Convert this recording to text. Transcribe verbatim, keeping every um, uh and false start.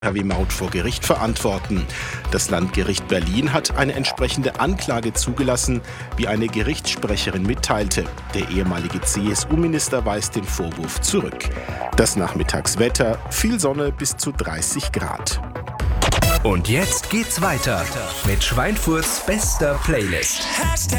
Maut vor Gericht verantworten. Das Landgericht Berlin hat eine entsprechende Anklage zugelassen, wie eine Gerichtssprecherin mitteilte. Der ehemalige C S U-Minister weist den Vorwurf zurück. Das Nachmittagswetter, viel Sonne bis zu dreißig Grad. Und jetzt geht's weiter mit Schweinfurts bester Playlist.